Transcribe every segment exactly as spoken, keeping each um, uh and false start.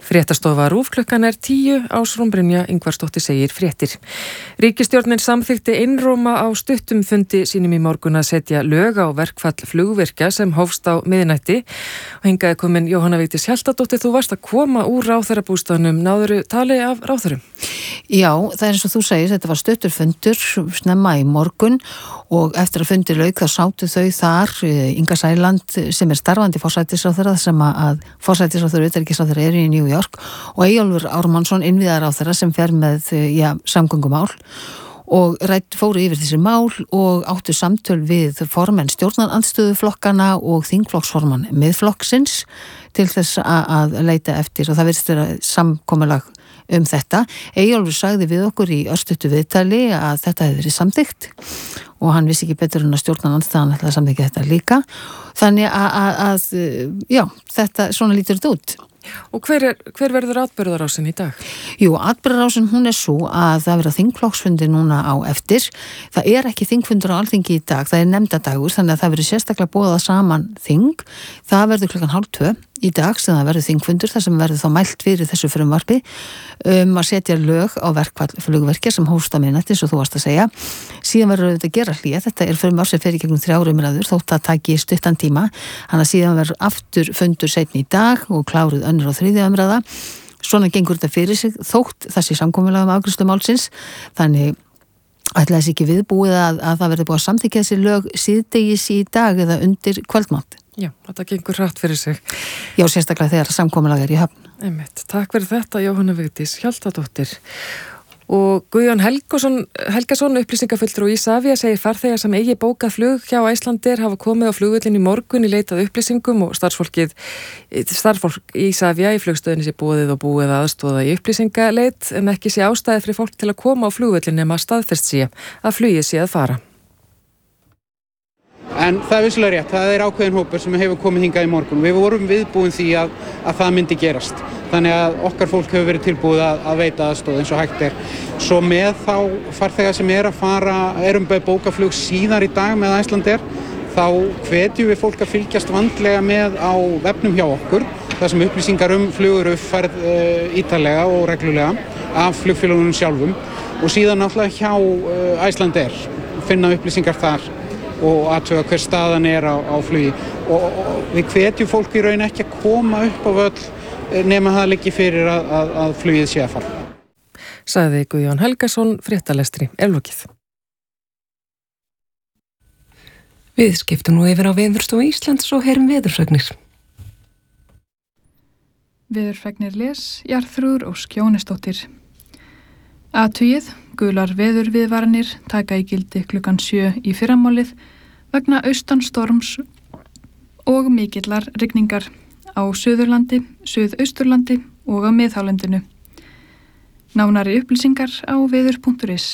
Fréttastofa RÚV klukkan er tíu, Ásrún Brynja Ingvarsdóttir segir fréttir. Ríkisstjórnin samþykkti einróma á stuttum fundi sínum í morgun að setja lög á verkfall flugvirkja sem hófst á miðnætti. Og hingaði komin Jóhanna Vigdís Hjaltadóttir, þú varst að koma úr ráðherrabústaðnum, náðuru tali af ráðherrum? Já, það er eins og þú segir, þetta var stuttur fundur snemma í morgun og eftir að fundi lauk þá sátu þau þar, Inga Sæland sem er starfandi forsætisráðherra sem að forsætisráðherra utanríkisráðherra er í New York og Eyjólfur Ármannsson innviðaráðherra sem fer með ja, samgöngumál og rætt fóru yfir þessi mál og áttu samtöl við formenn stjórnarandstöðuflokkana og þingflokksformann miðflokksins til þess að leita eftir og það virðist vera samkomulag um þetta. Eyjólfur sagði við okkur í örstuttu viðtali að þetta hefði verið samþykkt og hann vissi ekki betur en að stjórnarandstaðan ætlaði að samþykkja þetta líka. Þannig að, að, að já, þetta svona lítur þetta út. Og hver, er, hver verður atburðarásin í dag? Jú, atburðarásin hún er svo að það verður þingflokksfundi núna á eftir. Það er ekki þingfundur á Alþingi í dag, það er nefndadagur, þannig að það verður sérstaklega boðað saman þing. Það verður klukkan hálf tvö í dag sem það verður þingfundur þar sem verður þá mælt fyrir þessu frumvarpi um að setja lög á verkfall flugvirkja sem hófst á miðnætti eins og þú varst að segja. Síðan verður þetta að gera hlé, þetta er frumvarp sem fer í gegnum þrjár umræður þótt að taki stuttan tíma, þannig að síðan verður aftur fundur seinni í dag og kláruð önnur og þriðja umræða. Svona gengur þetta fyrir sig þótt þessi samkomulag um afgreiðslu málsins, þannig ætla þessi ekki viðbúið að, að það verður búið að samþykkja þessi lög síðdegis í dag eða undir kvöldmátt. Já, þetta gengur hratt fyrir sig. Já, sérstaklega þegar samkomulag er í höfn. Einmitt. Takk fyrir þetta, Jóhanna Vigdís Hjaltadóttir. Og Guðjón Helgason, Helgason upplýsingafulltrúi Isavia segir farþegar sem eigi bókað flug hjá Icelandair hafa komið á flugvöllin í morgun í leitað upplýsingum og starfsfólkið starfsfólk Isavia í flugstöðinni sé búið og búið aðstoða í upplýsingaleit en ekki sé ástæði fyrir fólk til að koma á flugvöllin nema staðfest sé að flugið sé að fara. En það er vissulega rétt, það er ákveðin hópur sem hefur komið hingað í morgun. Við vorum viðbúin því að, að það myndi gerast. Þannig að okkar fólk hefur verið tilbúið að, að veita aðstoð eins og hægt er. Svo með þá farþega sem er að fara, erum með bókaflug síðar í dag með Icelandair, þá hvetjum við fólk að fylgjast vandlega með á vefnum hjá okkur, þar sem upplýsingar um flugur uppfærð uh, ítarlega og reglulega af flugfélögunum sjálfum og síðan náttúrulega hjá uh, Icelandair, finna upplýsingar þar og athuga hver staðan er á, á flugi og, og við hvetjum fólk í raun ekki að koma upp á völl nema það liggi fyrir að, að, að flugið sé að fara. Sagði Guðjón Helgason, fréttalestri er lokið. Við skiptum nú yfir á Veðurstofu Íslands og heyrum veðurfregnir. Veðurfregnir les, Jarþrúður og Skjónesdóttir. Athugið, gular veðurviðvaranir taka í gildi klukkan sjö í fyrramálið vegna austanstorms og mikillar rigningar á Suðurlandi, Suðausturlandi og á miðhálendinu. Nánari upplýsingar á veður punktur is.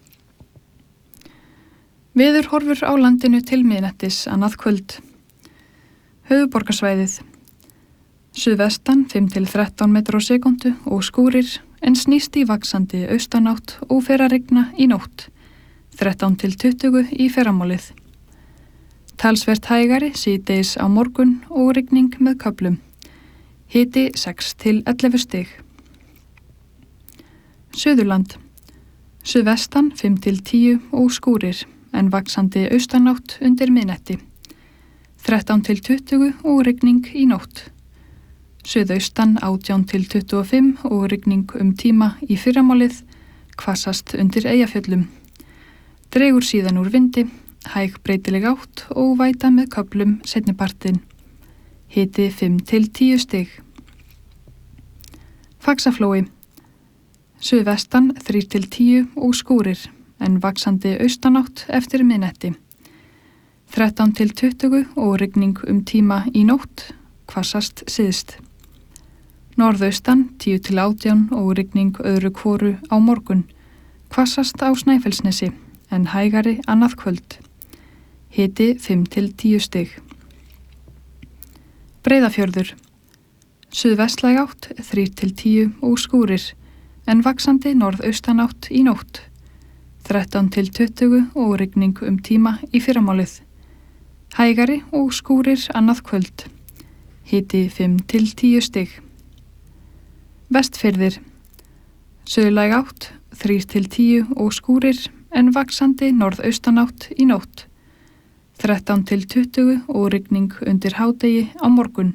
Veður horfur á landinu til miðnættis annað kvöld. Höfuðborgarsvæðið. Suðvestan fimm til þrettán metrar á sekúndu og skúrir en snýst í vaxandi austanátt og fer að rigna í nótt, þrettán til tuttugu í fyrramálið. Talsvert hægari síðdegis á morgun og rigning með köflum. Hiti sex til ellefu stig. Suðurland. Suðvestan fimm til tíu og skúrir, en vaxandi austanátt undir miðnætti. þrettán til tuttugu og rigning í nótt. Suðaustan átján til tuttugu og fimm og rigning um tíma í fyrramálið, hvassast undir Eyjafjöllum. Dregur síðan úr vindi, hæg breytileg átt og væta með köflum seinnipartinn. Hiti fimm til tíu stig. Faxaflói. Suðvestan þrír til tíu og skúrir, en vaxandi austanátt eftir miðnætti. þrettán til tuttugu og rigning um tíma í nótt, hvassast syðst. Norðaustan tíu til átján og rigning öðru hvoru á morgun, hvassast á Snæfellsnesi, en hægari annað kvöld. Hiti fimm til tíu stig. Breiðafjörður. Suðvestlæg átt þrír til tíu og skúrir, en vaxandi norðaustanátt í nótt. þrettán til tuttugu og rigning um tíma í fyrramálið. Hægari og skúrir annað kvöld. Hiti fimm til tíu stig. Vestfirðir. Suðlæg átt, þrír til tíu og skúrir en vaxandi norðaustanátt í nótt. þrettán til tuttugu og rigning undir hádegi á morgun.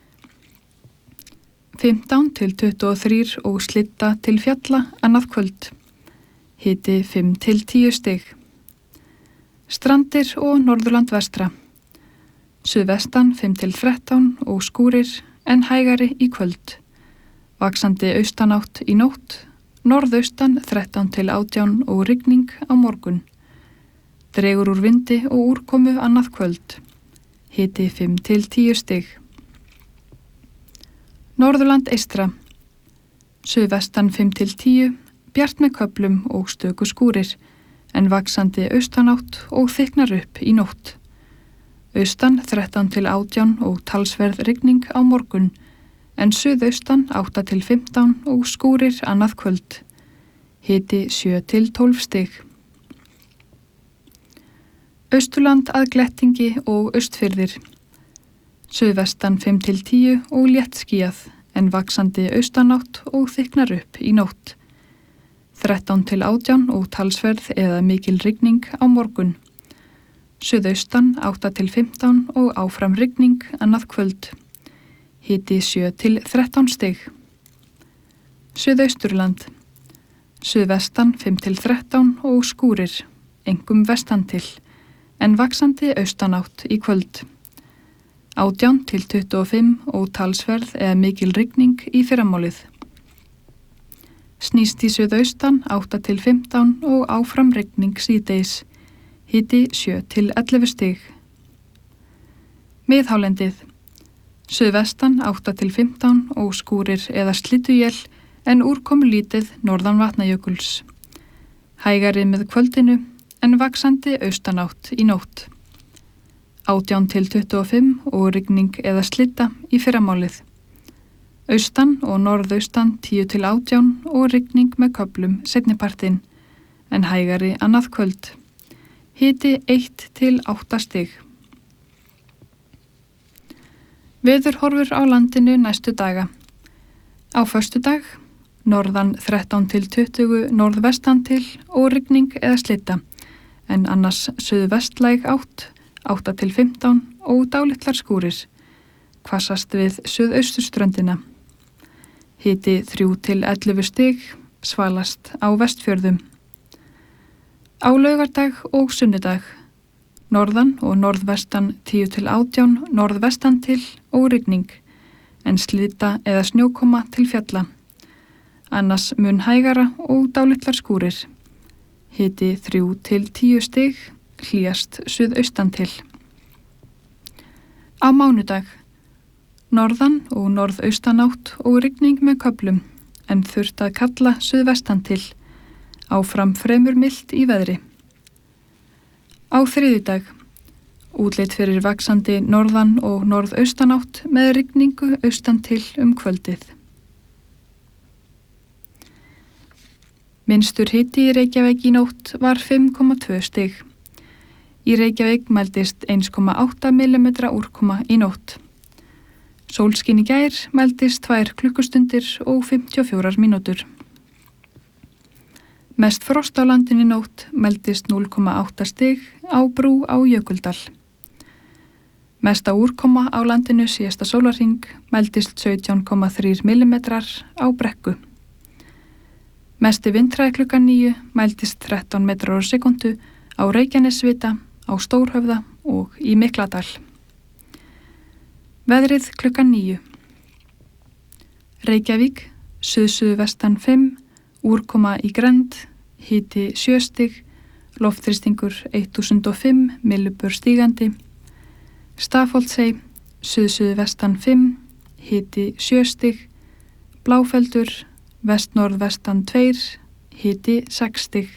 fimmtán til tuttugu og þrjú og slitta til fjalla annað kvöld. Hiti fimm til tíu stig. Strandir og Norðurland vestra. Suðvestan fimm til þrettán og skúrir en hægari í kvöld. Vaxandi austanátt í nótt. Norðaustan þrettán til átján og rigning á morgun. Dregur úr vindi og úrkomu annað kvöld. Hiti fimm til tíu stig. Norðurland eystra. Suðvestan fimm til tíu, bjart með köflum og stöku skúrir, en vaxandi austanátt og þykknar upp í nótt. Austan þrettán til átján og talsverð rigning á morgun, en suðaustan átta til fimmtán og skúrir annað kvöld. Hiti sjö til tólf stig. Austurland að glettingi og austfirðir. Suðvestan fimm til tíu og léttskýjað, en vaxandi austanátt og þykknar upp í nótt. þrettán til átján og talsverð eða mikil rigning á morgun. Suðaustan átta til fimmtán og áfram rigning annað kvöld. Hiti sjö til þrettán stig. Suðausturland. Suðvestan fimm til þrettán og skúrir, engum vestan til, en vaxandi austanátt í kvöld. átján til tuttugu og fimm og talsverð eða mikil rigning í fyrramálið. Snýst í suðaustan átta til fimmtán og áfram rigning síðdegis. Hiti sjö til ellefu stig. Miðhálendið. Suðvestan átta til fimmtán og skúrir eða slydduél en úrkomu lítið norðan Vatnajökuls. Hægari með kvöldinu en vaxandi austanátt í nótt. átján til tuttugu og fimm og rigning eða slydda í fyrramálið. Austan og norðaustan tíu til átján og rigning með köflum seinnipartinn, en hægari annað kvöld. Hiti eitt til átta stig. Veðurhorfur á landinu næstu daga. Á föstudag, norðan þrettán til tuttugu norðvestan til og rigning eða slydda, en annars suðvestlæg átt, átta til fimmtán og dálitlar skúrir. Hvassast við suðausturströndina. Hiti þrjú til ellefu stig, svalast á Vestfjörðum. Á laugardag og sunnudag. Norðan og norðvestan tíu til átján norðvestan til og rigning, en slydda eða snjókoma til fjalla. Annars mun hægara og dálitlar skúrir. Hiti þrjú til tíu stig, hlýjast suðaustan til. Á mánudag. Norðan og norðaustanátt og rigning með köflum, en þurft að kalla suðvestan til. Áfram fremur milt í veðri. Á þriðjudag. Útlit fyrir vaxandi norðan og norðaustanátt með rigningu austan til um kvöldið. Minnstur hiti í Reykjavík í nótt var fimm komma tvö stig. Í Reykjavík mældist eins komma átta millimetra úrkoma í nótt. Sólskin í gær mældist tvær klukkustundir og fimmtíu og fjórar mínútur. Mest frost á landinu í nótt mældist núll komma átta stig á brú á Jökuldal. Mesta úrkoma á landinu síðasta sólarhring mældist sautján komma þrír millimetrar á Brekku. Mesti vindhraði klukkan níu mældist þrettán metrar á sekundu á Reykjanesvita, á Stórhöfða og í Mikladal. Veðrið klukkan níu. Reykjavík, suð-suðvestan fimm, úrkoma í grennd, hiti sjö stig, loftþrýstingur eitt þúsund og fimm millibör stígandi. Stafholtsey, suð-suðvestan fimm, hiti sjö stig, Bláfeldur, vest-norðvestan tveir, hiti sex stig.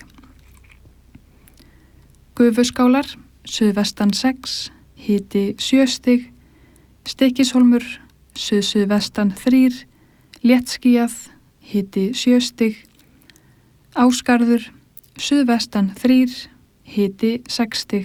Gufuskálar, suðvestan sex, hiti sjö stig, Stykkishólmur, suð-suðvestan þrír, léttskýjað, hiti sjö stig, Ásgarður, suðvestan þrír, hiti sex stig.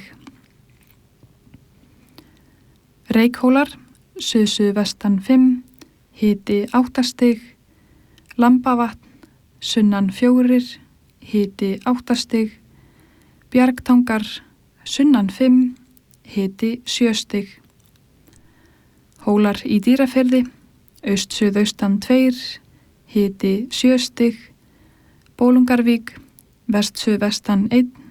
Reykhólar, suð-suðvestan fimm, hiti átta stig, Lambavatn, sunnan fjórir, hiti átta stig, Bjargtangar, sunnan fimm, hiti sjö stig. Hólar í Dýrafirði, aust-suðaustan tveir, hiti sjö stig, Bólungarvík, vest-suðvestan einn,